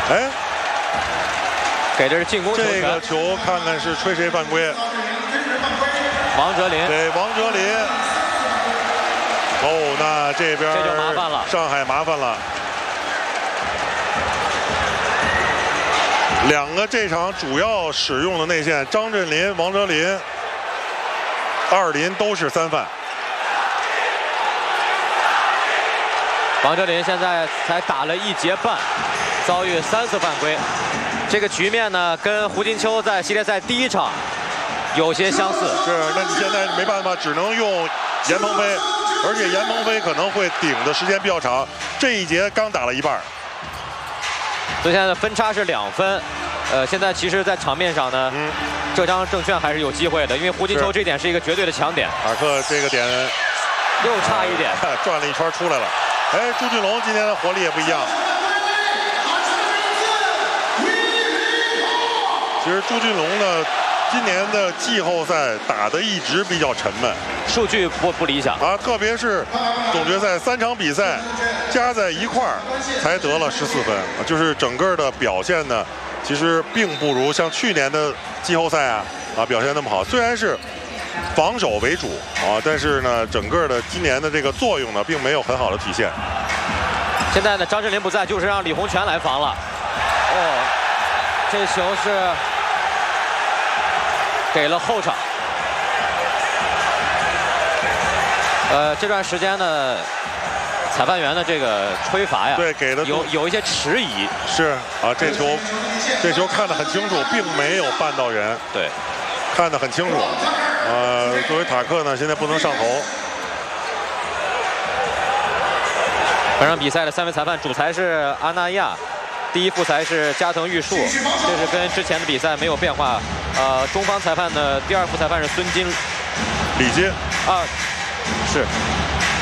哎， 给的是进攻球权。 这个球看看是吹谁犯规？ 王哲林给王哲林。哦，那这边这就麻烦了， 上海麻烦了。两个这场主要使用的内线，张镇麟、王哲林，二林都是3犯。 王哲林现在才打了1节半，遭遇3次犯规。这个局面呢，跟胡金秋在系列赛第1场有些相似。 是，那你现在没办法，只能用严鹏飞，而且严鹏飞可能会顶的时间比较长。这一节刚打了一半， 所以现在的分差是2分。现在其实，在场面上呢，浙江证券还是有机会的，因为胡金秋这点是一个绝对的强点。 马克这个点又差一点， 转了一圈出来了。哎，朱俊龙今天的活力也不一样。其实朱俊龙呢，今年的季后赛打得一直比较沉闷， 数据不理想啊，特别是总决赛3场比赛加在一块儿才得了14分，就是整个的表现呢，其实并不如像去年的季后赛表现那么好。虽然是防守为主但是呢，整个的今年的这个作用呢，并没有很好的体现。 现在呢，张镇麟不在，就是让李洪权来防了。哦，这球是给了后场。这段时间呢，裁判员的这个吹罚呀， 对，给的有一些迟疑。 是这球看得很清楚，并没有绊到人。 对， 看得很清楚。作为塔克呢，现在不能上头。 本场比赛的3位裁判，主裁是阿那亚，第1副裁是加藤玉树，这是跟之前的比赛没有变化。中方裁判的第2副裁判是孙金、 李金是